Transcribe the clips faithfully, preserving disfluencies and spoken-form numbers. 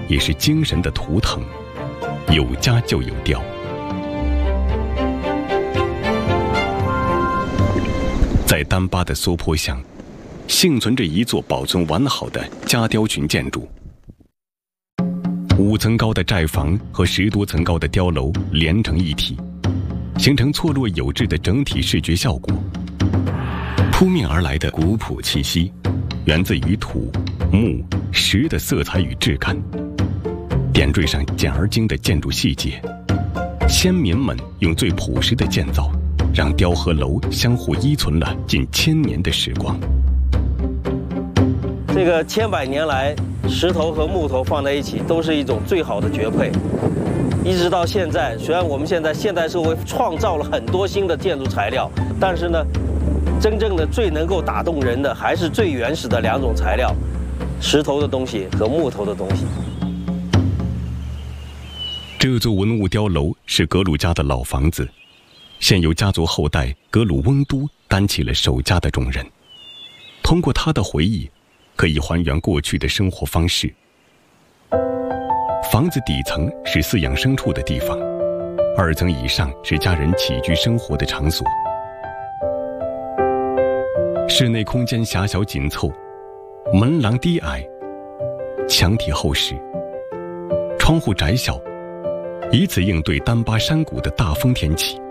也是精神的图腾，有家就有雕。在丹巴的梭坡乡，幸存着一座保存完好的家雕群建筑。五层高的寨房和十多层高的碉楼连成一体，形成错落有致的整体视觉效果。扑面而来的古朴气息，源自于土、木、石的色彩与质感。点缀上简而精的建筑细节，先民们用最朴实的建造，让雕和楼相互依存了近千年的时光。 这个千百年来，石头和木头放在一起，都是一种最好的绝配。一直到现在，虽然我们现在现代社会创造了很多新的建筑材料，但是呢，真正的最能够打动人的，还是最原始的两种材料：石头的东西和木头的东西。 这座文物碉楼是格鲁家的老房子，现由家族后代格鲁翁都担起了守家的重任。通过他的回忆，可以还原过去的生活方式。房子底层是饲养牲畜的地方，二层以上是家人起居生活的场所。室内空间狭小紧凑，门廊低矮，墙体厚实，窗户窄小，以此应对丹巴山谷的大风天气。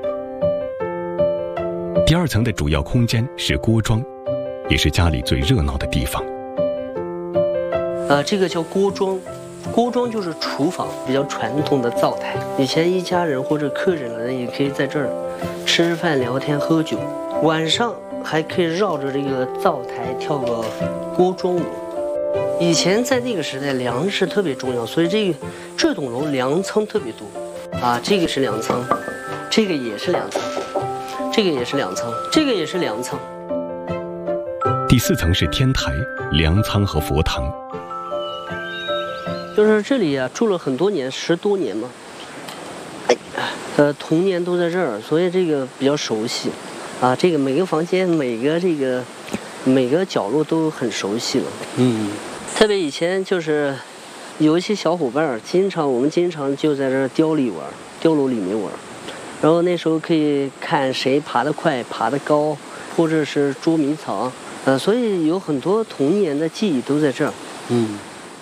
第二层的主要空间是锅庄，也是家里最热闹的地方。 呃，这个叫锅庄，锅庄就是厨房，比较传统的灶台。以前一家人或者客人来，也可以在这儿吃饭、聊天、喝酒，晚上还可以绕着这个灶台跳个锅庄舞。以前在那个时代，粮食特别重要，所以这个这栋楼粮仓特别多。啊，这个是粮仓，这个也是粮仓，这个也是粮仓，这个也是粮仓。 第四层是天台、粮仓和佛堂。 就是这里啊，住了很多年，十多年嘛。哎，呃，童年都在这儿，所以这个比较熟悉。啊，这个每个房间、每个这个每个角落都很熟悉了。嗯，特别以前就是有一些小伙伴，经常我们经常就在这儿碉里玩，碉楼里面玩。然后那时候可以看谁爬得快、爬得高，或者是捉迷藏。呃，所以有很多童年的记忆都在这儿。嗯。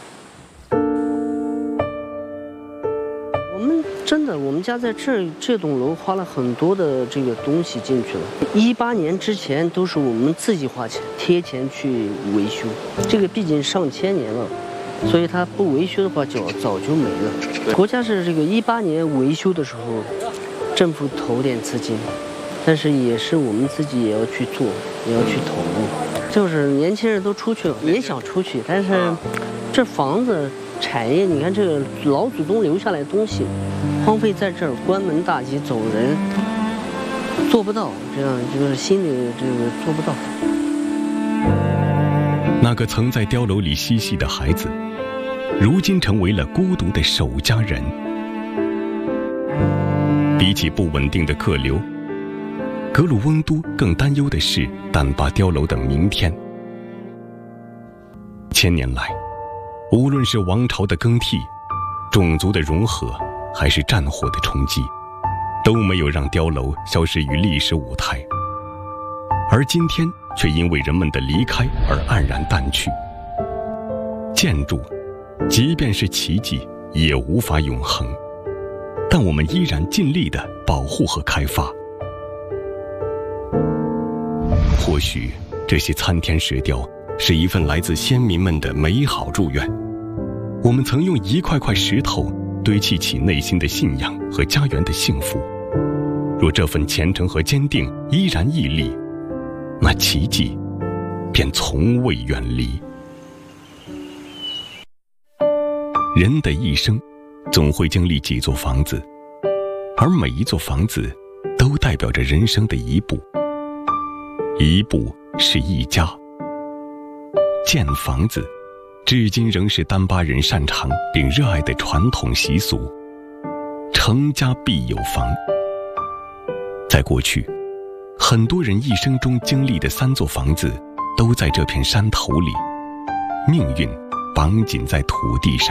真的，我们家在这这栋楼花了很多的这个东西进去了。一八年之前都是我们自己花钱贴钱去维修，这个毕竟上千年了，所以它不维修的话就早就没了。国家是这个一八年维修的时候，政府投点资金，但是也是我们自己也要去做，也要去投入。就是年轻人都出去了，也想出去，但是这房子产业，你看这个老祖宗留下来的东西。荒废在这儿，关门大吉走人，做不到，这样就是心里这个做不到。 那个曾在碉楼里嬉戏的孩子，如今成为了孤独的守家人。比起不稳定的客流，格鲁翁都更担忧的是丹巴碉楼的明天。千年来，无论是王朝的更替，种族的融合，还是战火的冲击，都没有让碉楼消失于历史舞台，而今天却因为人们的离开而黯然淡去。建筑，即便是奇迹，也无法永恒，但我们依然尽力地保护和开发。或许这些参天石雕是一份来自先民们的美好祝愿，我们曾用一块块石头堆砌起内心的信仰和家园的幸福。若这份虔诚和坚定依然屹立，那奇迹便从未远离。人的一生总会经历几座房子，而每一座房子都代表着人生的一步。一步是一家。建房子至今仍是丹巴人擅长并热爱的传统习俗。成家必有房。在过去，很多人一生中经历的三座房子都在这片山头里，命运绑紧在土地上。